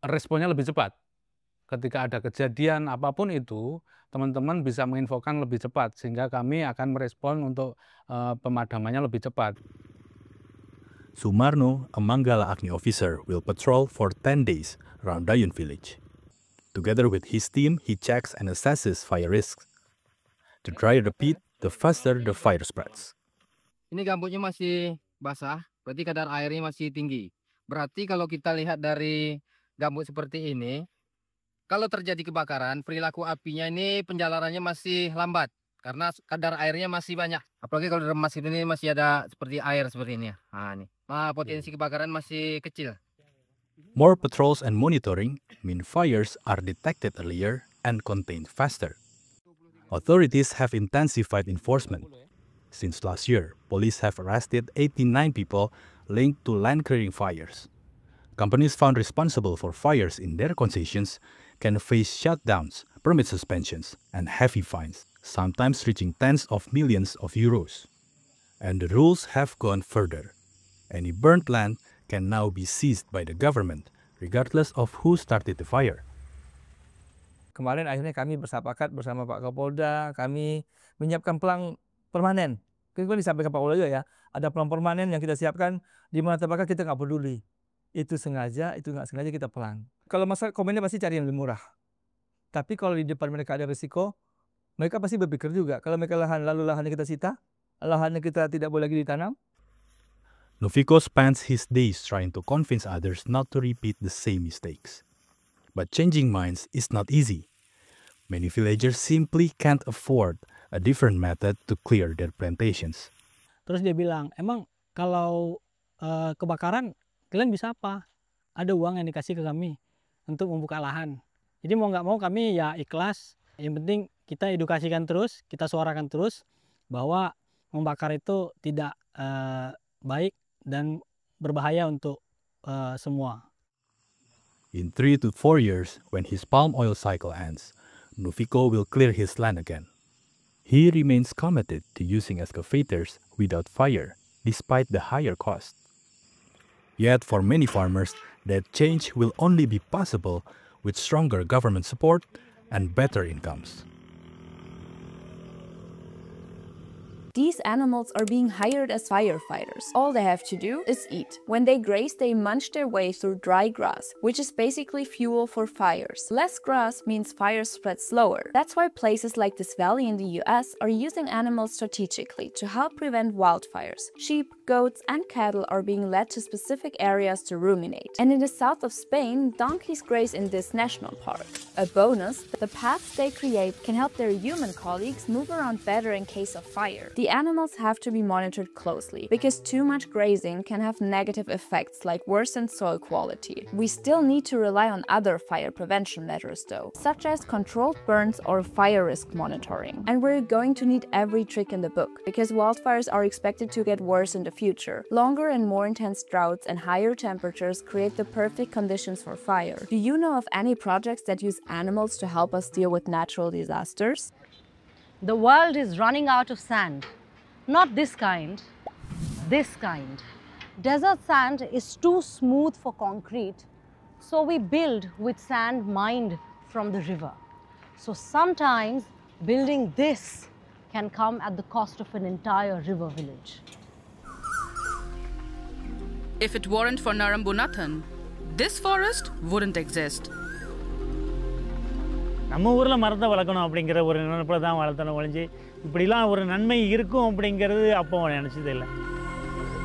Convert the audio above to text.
responnya lebih cepat. Ketika ada kejadian apapun itu, teman-teman bisa menginfokan lebih cepat, sehingga kami akan merespon untuk pemadamannya lebih cepat. Sumarno, a Manggala Agni officer, will patrol for 10 days around Dayun village. Together with his team, he checks and assesses fire risks. The drier the peat, the faster the fire spreads. Ini gambutnya masih basah, berarti kadar airnya masih tinggi. Berarti kalau kita lihat dari gambut seperti ini, kalau terjadi kebakaran, perilaku apinya ini penjalarannya masih lambat karena kadar airnya masih banyak. Apalagi kalau dalam mesin ini masih ada seperti air seperti ini ya. Nah, ini. Potensi kebakaran masih kecil. More patrols and monitoring mean fires are detected earlier and contained faster. Authorities have intensified enforcement. Since last year, police have arrested 89 people linked to land clearing fires. Companies found responsible for fires in their concessions can face shutdowns, permit suspensions, and heavy fines, sometimes reaching tens of millions of euros. And the rules have gone further. Any burnt land can now be seized by the government, regardless of who started the fire. Kemarin akhirnya kami bersepakat bersama Pak Kapolda, kami menyiapkan pelang permanen. Kita disampaikan Pak Kapolda juga ya, ada pelang permanen yang kita siapkan, di mana terbakar kita nggak peduli. Itu sengaja, itu nggak sengaja kita pelang. Kalau masalah komennya pasti cari yang lebih murah. Tapi kalau di depan mereka ada risiko, mereka pasti berpikir juga. Kalau mereka lalu lahannya kita sita, lahannya kita tidak boleh lagi ditanam. Nufiko spends his days trying to convince others not to repeat the same mistakes. But changing minds is not easy. Many villagers simply can't afford a different method to clear their plantations. Terus dia bilang, emang kalau kebakaran kalian bisa apa? Ada uang yang dikasih ke kami untuk membuka lahan. Jadi mau nggak mau kami ya ikhlas. Yang penting kita edukasikan terus, kita suarakan terus bahwa membakar itu tidak baik dan berbahaya untuk semua. In 3 to 4 years, when his palm oil cycle ends, Nufiko will clear his land again. He remains committed to using excavators without fire, despite the higher cost. Yet for many farmers, that change will only be possible with stronger government support and better incomes. These animals are being hired as firefighters. All they have to do is eat. When they graze, they munch their way through dry grass, which is basically fuel for fires. Less grass means fires spread slower. That's why places like this valley in the US are using animals strategically to help prevent wildfires. Sheep, goats, and cattle are being led to specific areas to ruminate. And in the south of Spain, donkeys graze in this national park. A bonus, the paths they create can help their human colleagues move around better in case of fire. The animals have to be monitored closely, because too much grazing can have negative effects like worsened soil quality. We still need to rely on other fire prevention measures though, such as controlled burns or fire risk monitoring. And we're going to need every trick in the book, because wildfires are expected to get worse in the future. Longer and more intense droughts and higher temperatures create the perfect conditions for fire. Do you know of any projects that use animals to help us deal with natural disasters? The world is running out of sand. Not this kind, this kind. Desert sand is too smooth for concrete, so we build with sand mined from the river. So sometimes building this can come at the cost of an entire river village. If it weren't for Narambunathan, this forest wouldn't exist. நம்ம ஊரில் மரத்தை வளர்க்கணும் அப்படிங்கிற ஒரு நினைப்பில் தான் வளர்த்தணும் ஒழிஞ்சு இப்படிலாம் ஒரு நன்மை இருக்கும் அப்படிங்கிறது அப்போ நினச்சது இல்லை.